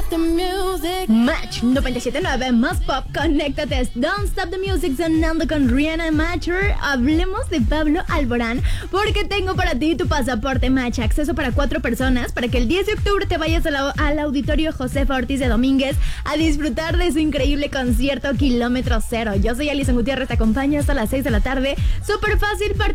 Match 97.9 más pop, conéctate. Don't Stop the Music sonando con Rihanna Matcher. Hablemos de Pablo Alborán, porque tengo para ti tu pasaporte Match, acceso para 4 personas, para que el 10 de octubre te vayas al auditorio Josefa Ortiz de Domínguez a disfrutar de su increíble concierto Kilómetro Cero. Yo soy Alison Gutiérrez, te acompaño hasta las 6 de la tarde. Súper fácil,